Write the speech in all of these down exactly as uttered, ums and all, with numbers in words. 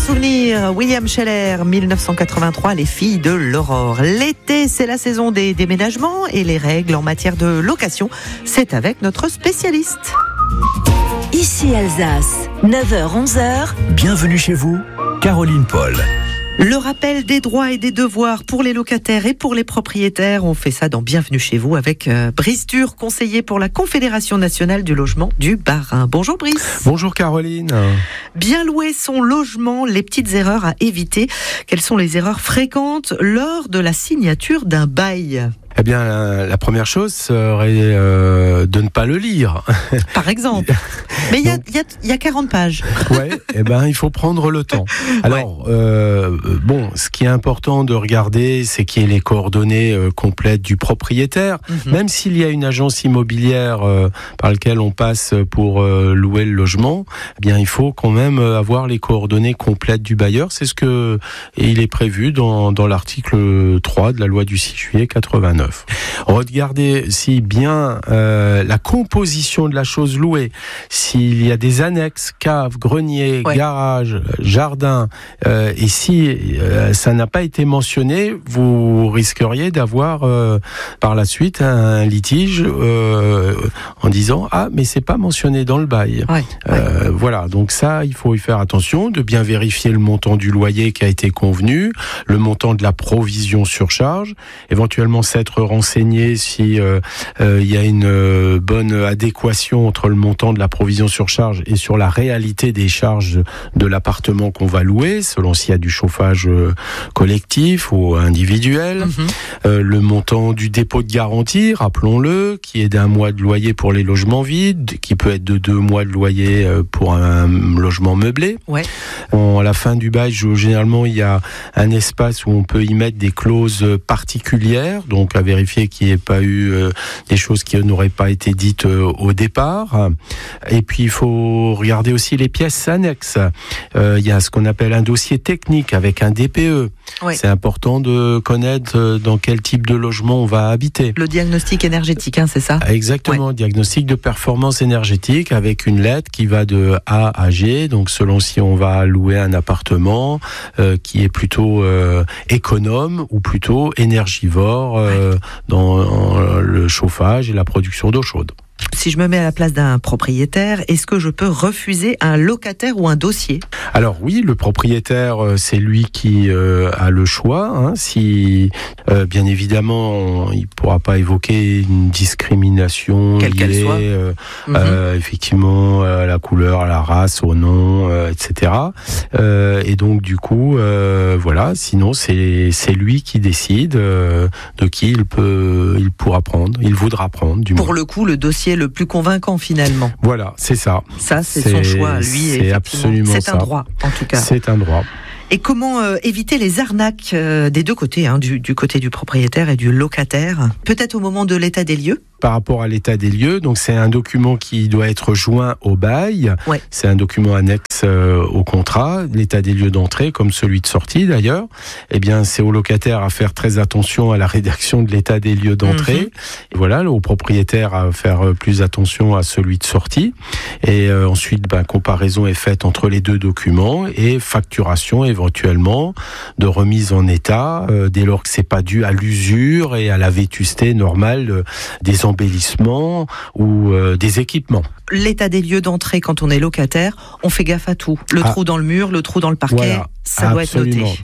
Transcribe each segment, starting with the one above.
souvenir, William Scheller, dix-neuf cent quatre-vingt-trois, Les filles de l'aurore. L'été, c'est la saison des déménagements et les règles en matière de location, c'est avec notre spécialiste. Ici Alsace, neuf heures onze heures. Bienvenue chez vous, Caroline Paul. Le rappel des droits et des devoirs pour les locataires et pour les propriétaires. On fait ça dans Bienvenue chez vous avec euh, Brice Dur, conseiller pour la Confédération nationale du logement du Bas-Rhin. Bonjour Brice. Bonjour Caroline. Bien louer son logement, les petites erreurs à éviter. Quelles sont les erreurs fréquentes lors de la signature d'un bail ? Eh bien, la, la première chose serait euh, de ne pas le lire. Par exemple. Mais il y a, y, a, y a quarante pages. Ouais, eh ben, il faut prendre le temps. Alors, ouais. euh, bon, ce qui est important de regarder, c'est qu'il y ait les coordonnées euh, complètes du propriétaire. Mm-hmm. Même s'il y a une agence immobilière euh, par laquelle on passe pour euh, louer le logement, eh bien, il faut quand même avoir les coordonnées complètes du bailleur. C'est ce que et il est prévu dans, dans l'article trois de la loi du six juillet quatre-vingt-neuf. Regardez si bien euh, la composition de la chose louée, s'il y a des annexes, caves, greniers, ouais. garages, jardins, euh, et si euh, ça n'a pas été mentionné, vous risqueriez d'avoir euh, par la suite un litige euh, en disant ah mais c'est pas mentionné dans le bail. Ouais. Euh, ouais. Voilà, donc ça il faut y faire attention, de bien vérifier le montant du loyer qui a été convenu, le montant de la provision sur charge, éventuellement s'être renseigner si euh, euh, y a une euh, bonne adéquation entre le montant de la provision sur charge et sur la réalité des charges de l'appartement qu'on va louer, selon s'il y a du chauffage euh, collectif ou individuel, mm-hmm. euh, le montant du dépôt de garantie, rappelons-le, qui est d'un mois de loyer pour les logements vides, qui peut être de deux mois de loyer euh, pour un logement meublé. Ouais. Bon, à la fin du bail, généralement, il y a un espace où on peut y mettre des clauses particulières, donc à vérifier qu'il n'y ait pas eu euh, des choses qui n'auraient pas été dites euh, au départ. Et puis il faut regarder aussi les pièces annexes. Euh, il y a ce qu'on appelle un dossier technique avec un D P E. Oui. C'est important de connaître dans quel type de logement on va habiter. Le diagnostic énergétique, hein, c'est ça ? Exactement, ouais. Diagnostic de performance énergétique avec une lettre qui va de A à G, donc selon si on va louer un appartement euh, qui est plutôt euh, économe ou plutôt énergivore euh, ouais. dans le chauffage et la production d'eau chaude. Si je me mets à la place d'un propriétaire, est-ce que je peux refuser un locataire ou un dossier ? Alors oui, le propriétaire, c'est lui qui euh, a le choix. Hein, si, euh, bien évidemment, il ne pourra pas évoquer une discrimination quelle liée, qu'elle soit. Euh, mm-hmm. euh, effectivement, à la couleur, à la race, au nom, euh, et cetera. Euh, et donc, du coup, euh, voilà, sinon, c'est, c'est lui qui décide euh, de qui il peut, il pourra prendre, il voudra prendre, du moins. Pour le coup, le dossier le plus convaincant finalement. Voilà, c'est ça. Ça, c'est, c'est son choix, lui. C'est absolument c'est ça. C'est un droit, en tout cas. C'est un droit. Et comment euh, éviter les arnaques euh, des deux côtés, hein, du, du côté du propriétaire et du locataire ? Peut-être au moment de l'état des lieux ? Par rapport à l'état des lieux, donc c'est un document qui doit être joint au bail. Ouais. C'est un document annexe euh, au contrat, l'état des lieux d'entrée, comme celui de sortie d'ailleurs. Eh bien, c'est au locataire à faire très attention à la rédaction de l'état des lieux d'entrée. Mm-hmm. Et voilà, au propriétaire à faire plus attention à celui de sortie. Et euh, ensuite, ben, comparaison est faite entre les deux documents et facturation éventuellement de remise en état euh, dès lors que c'est pas dû à l'usure et à la vétusté normale euh, des embellissements ou euh, des équipements. L'état des lieux d'entrée quand on est locataire, on fait gaffe à tout. Le ah, trou dans le mur, le trou dans le parquet, voilà, ça doit absolument. Être noté.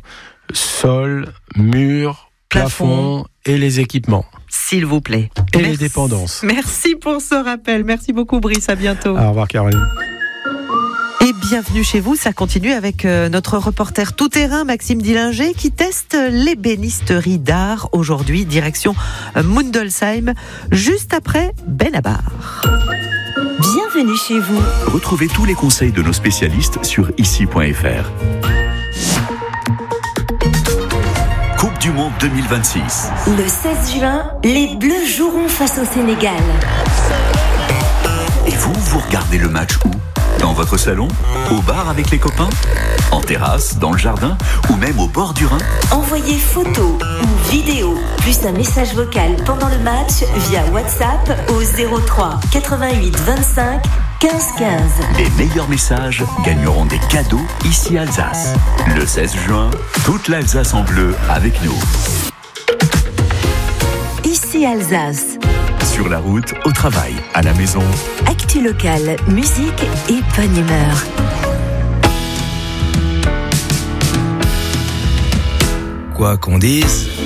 Sol, mur, plafond, plafond et les équipements. S'il vous plaît. Et Merci. Les dépendances. Merci pour ce rappel. Merci beaucoup Brice, à bientôt. Au revoir Caroline. Et bienvenue chez vous, ça continue avec euh, notre reporter tout-terrain Maxime Dillinger qui teste l'ébénisterie d'art aujourd'hui, direction euh, Mundelsheim, juste après Benabar. Bienvenue chez vous. Retrouvez tous les conseils de nos spécialistes sur ici point f r. Coupe du Monde deux mille vingt-six. Le seize juin, les Bleus joueront face au Sénégal. Et vous, vous regardez le match où ? Dans votre salon ? Au bar avec les copains ? En terrasse ? Dans le jardin ? Ou même au bord du Rhin ? Envoyez photos ou vidéos, plus un message vocal pendant le match via WhatsApp au zéro trois quatre-vingt-huit vingt-cinq quinze quinze. Les meilleurs messages gagneront des cadeaux ici à Alsace. Le seize juin, toute l'Alsace en bleu avec nous. Ici Alsace. Sur la route, au travail, à la maison. Actu locale, musique et bonne humeur. Quoi qu'on dise,